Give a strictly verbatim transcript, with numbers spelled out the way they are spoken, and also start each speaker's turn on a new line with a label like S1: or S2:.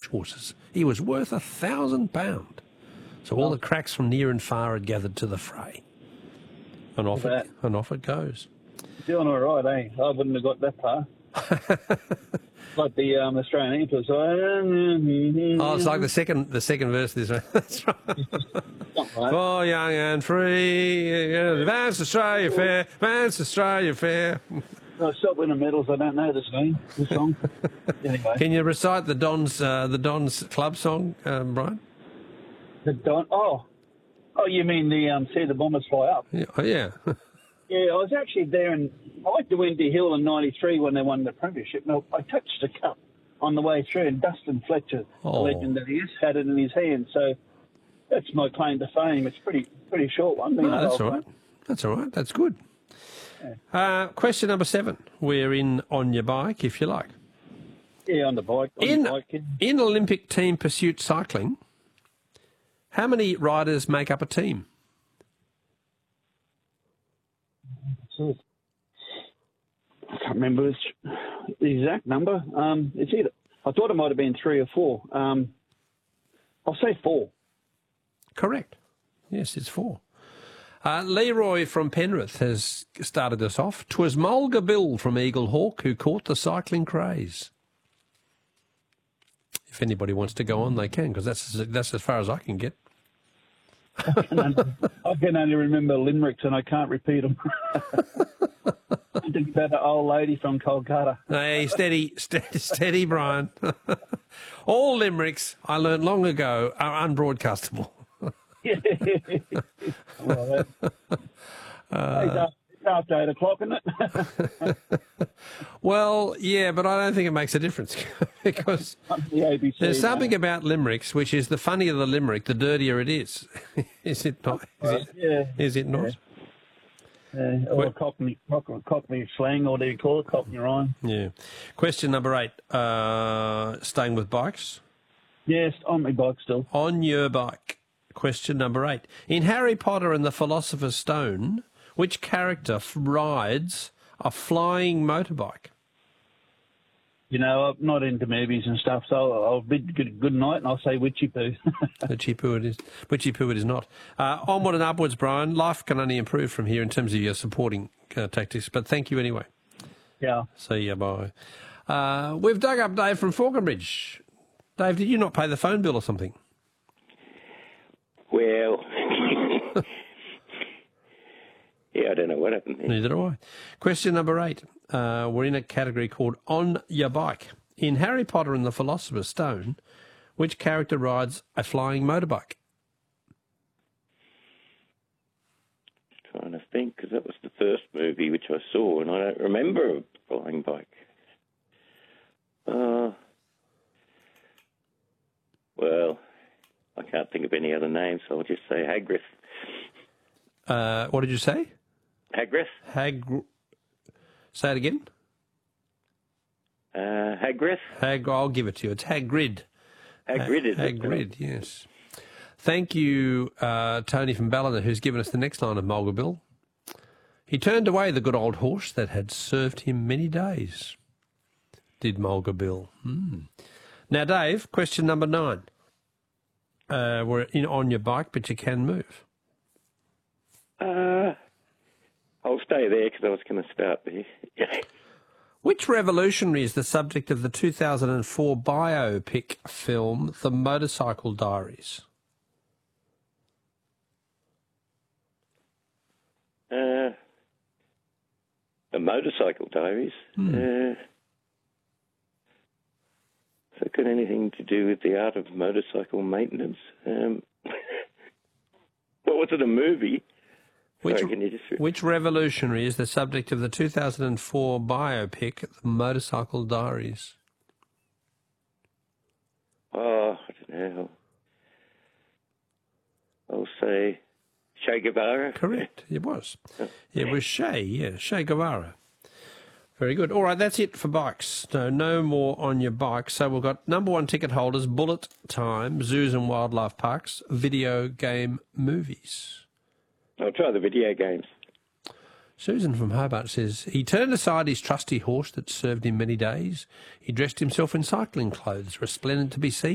S1: horses. He was worth a thousand pound. So all the cracks from near and far had gathered to the fray. And off, it, and off it goes.
S2: Doing all right, eh? I wouldn't have got that far. Like the um, Australian anthem.
S1: Oh, it's like the second the second verse of this one. That's right.
S2: Right.
S1: Oh, young and free, advance Australia fair, advance Australia fair.
S2: I stopped winning medals. I don't know this name, this song. Anyway.
S1: Can you recite the Dons uh, the Dons club song, um, Brian?
S2: The Don. Oh, oh, you mean the um, See the Bombers Fly Up?
S1: Yeah. Oh, yeah.
S2: Yeah, I was actually there, and I went to Windy Hill in ninety-three when they won the premiership. Now, I touched the cup on the way through, and Dustin Fletcher,
S1: Oh.
S2: the legend that he is, had it in his hand. So that's my claim to fame. It's pretty pretty short one. being
S1: No,
S2: an
S1: that's
S2: old
S1: all right.
S2: mate.
S1: That's all right. That's good. Uh, question number seven. We're in On Your Bike, if you like.
S2: Yeah, on the bike. On
S1: In,
S2: the bike, kid.
S1: in Olympic team pursuit cycling, how many riders make up a team?
S2: I can't remember which, the exact number. Um, it's either. I thought it might have been three or four. Um, I'll say four.
S1: Correct. Yes, it's four. Uh, Leroy from Penrith has started us off. 'Twas Mulga Bill from Eagle Hawk who caught the cycling craze. If anybody wants to go on, they can, because that's, that's as far as I can get.
S2: I can only, I can only remember limericks and I can't repeat them. I think about the old lady from Kolkata.
S1: Hey, steady, steady, steady, Brian. All limericks I learnt long ago are unbroadcastable.
S2: Well, uh, it's, it's after eight o'clock, isn't it?
S1: Well, yeah, but I don't think it makes a difference because
S2: The A B C,
S1: there's something
S2: no.
S1: about limericks, which is the funnier the limerick, the dirtier it is. Is it not? Is it,
S2: Yeah.
S1: is it not?
S2: Uh, or Cockney, Cockney, Cockney slang, or do you call it Cockney rhyme?
S1: Yeah. Question number eight. Uh, staying with bikes.
S2: Yes, on my bike still.
S1: On your bike. Question number eight. In Harry Potter and the Philosopher's Stone, which character f- rides a flying motorbike?
S2: You know, I'm not into movies and stuff, so I'll bid good, good night and I'll say Witchy Poo.
S1: Witchy Poo it is. Witchy Poo it is not. Uh, onward and upwards, Brian. Life can only improve from here in terms of your supporting uh, tactics, but thank you anyway.
S2: Yeah.
S1: See you, bye. Uh, we've dug up Dave from Falconbridge. Dave, did you not pay the phone bill or something?
S3: Well, yeah, I don't know what happened there.
S1: Neither do I. Question number eight. Uh, we're in a category called On Your Bike. In Harry Potter and the Philosopher's Stone, which character rides a flying motorbike?
S3: Trying to think, because that was the first movie which I saw, and I don't remember a flying bike. Uh, well, I can't think of any other names, so I'll just say Hagrid.
S1: Uh, what did you say?
S3: Hagrid?
S1: Hag... Say it again.
S3: Uh, Hagrid?
S1: Hag... I'll give it to you. It's Hagrid.
S3: Hagrid, is it?
S1: Hagrid, yes. Thank you, uh, Tony from Ballina, who's given us the next line of Mulga Bill. He turned away the good old horse that had served him many days, did Mulga Bill. Hmm. Now, Dave, question number nine. Uh, we're in on your bike, but you can move.
S3: Uh, I'll stay there because I was going to start there.
S1: Which revolutionary is the subject of the two thousand four biopic film, The Motorcycle Diaries?
S3: Uh, the Motorcycle Diaries.
S1: Hmm.
S3: Uh, has that got anything to do with the art of motorcycle maintenance? Um, what was it, a movie?
S1: Which,
S3: Sorry, can you just...
S1: which revolutionary is the subject of the two thousand four biopic, The Motorcycle Diaries?
S3: Oh, I don't know. I'll say Che Guevara.
S1: Correct, it was. It was Che, yeah, Che Guevara. Very good. All right, that's it for bikes. No, no more on your bike. So we've got number one ticket holders, bullet time, zoos and wildlife parks, video game movies.
S3: I'll try the video games.
S1: Susan from Hobart says, he turned aside his trusty horse that served him many days. He dressed himself in cycling clothes, resplendent to be seen.